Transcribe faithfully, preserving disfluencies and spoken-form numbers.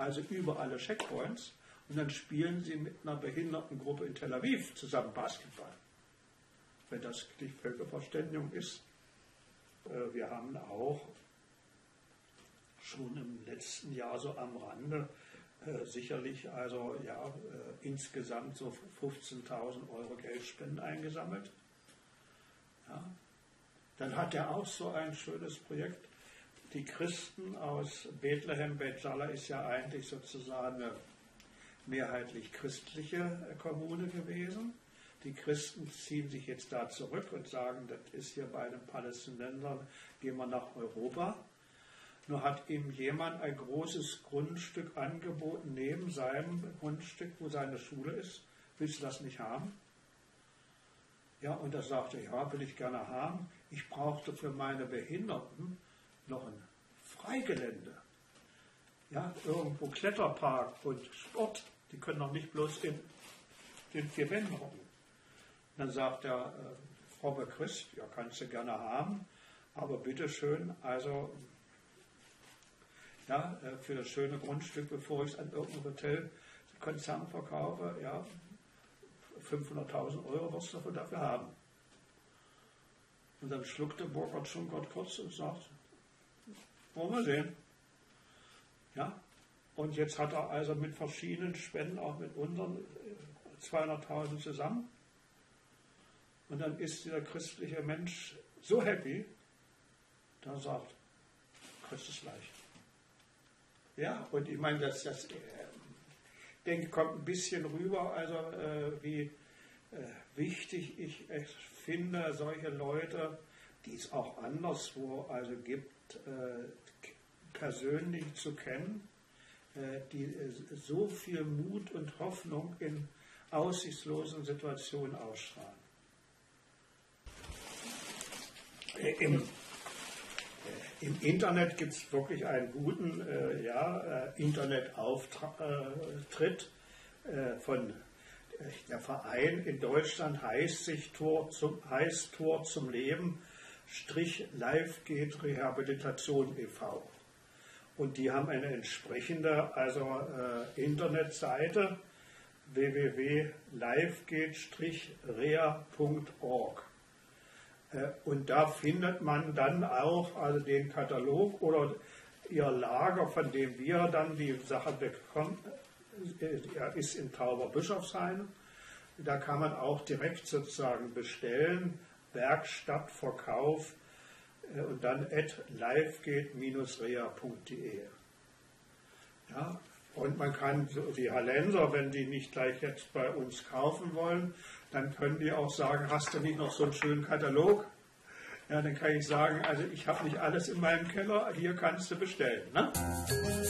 also über alle Checkpoints, und dann spielen sie mit einer Behindertengruppe in Tel Aviv zusammen Basketball. Wenn das die Völkerverständigung ist. Wir haben auch schon im letzten Jahr so am Rande äh, sicherlich also ja äh, insgesamt so fünfzehntausend Euro Geldspenden eingesammelt. Ja. Dann hat er auch so ein schönes Projekt. Die Christen aus Bethlehem, Beit Jala ist ja eigentlich sozusagen eine mehrheitlich christliche Kommune gewesen. Die Christen ziehen sich jetzt da zurück und sagen, das ist hier bei den Palästinensern, gehen wir nach Europa. Nur hat ihm jemand ein großes Grundstück angeboten, neben seinem Grundstück, wo seine Schule ist. Willst du das nicht haben? Ja, und er sagte, ja, will ich gerne haben. Ich brauchte für meine Behinderten noch ein Freigelände. Ja, irgendwo Kletterpark und Sport. Die können doch nicht bloß in den vier Wänden hocken. Dann sagt der äh, fromme Christ, ja, kannst du gerne haben, aber bitteschön, also ja, äh, für das schöne Grundstück, bevor ich es an irgendein Hotelkonzern verkaufe, ja, fünfhunderttausend Euro wirst du dafür haben. Und dann schluckte Burkhard Schunkert kurz und sagt, wollen wir sehen. Ja, und jetzt hat er also mit verschiedenen Spenden, auch mit unseren, zweihunderttausend zusammen. Und dann ist dieser christliche Mensch so happy, dass er sagt, kriegst es leicht. Ja, und ich meine, das, das äh, denke, kommt ein bisschen rüber, also äh, wie äh, wichtig ich es finde, solche Leute, die es auch anderswo also gibt, äh, persönlich zu kennen, äh, die äh, so viel Mut und Hoffnung in aussichtslosen Situationen ausstrahlen. Im, Im Internet gibt es wirklich einen guten äh, ja, äh, Internetauftritt äh, von äh, der Verein in Deutschland heißt sich Tor zum, heißt Tor zum Leben Strich Live geht Rehabilitation e V. Und die haben eine entsprechende also äh, Internetseite w w w punkt livegeht Strich rea punkt org. Und da findet man dann auch also den Katalog oder ihr Lager, von dem wir dann die Sache bekommen. Er ist in Tauberbischofsheim. Da kann man auch direkt sozusagen bestellen, Werkstattverkauf und dann at livegeht rea punkt de. Ja, und man kann die Hallenser, wenn die nicht gleich jetzt bei uns kaufen wollen, dann können die auch sagen, hast du nicht noch so einen schönen Katalog? Ja, dann kann ich sagen, also ich habe nicht alles in meinem Keller, hier kannst du bestellen. Ne?